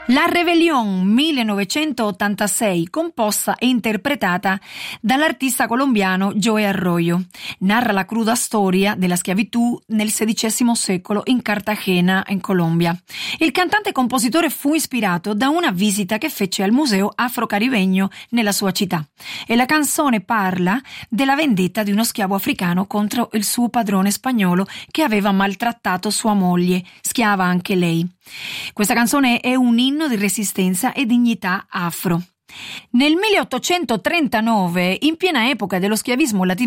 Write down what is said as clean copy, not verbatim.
La Rebelión 1986, composta e interpretata dall'artista colombiano Joe Arroyo, narra la cruda storia della schiavitù nel XVI secolo in Cartagena, in Colombia. Il cantante e compositore fu ispirato da una visita che fece al Museo Afro-Caribeño nella sua città, e la canzone parla della vendetta di uno schiavo africano contro il suo padrone spagnolo che aveva maltrattato sua moglie, schiava anche lei. Questa canzone è un inno di resistenza e dignità afro. Nel 1839, in piena epoca dello schiavismo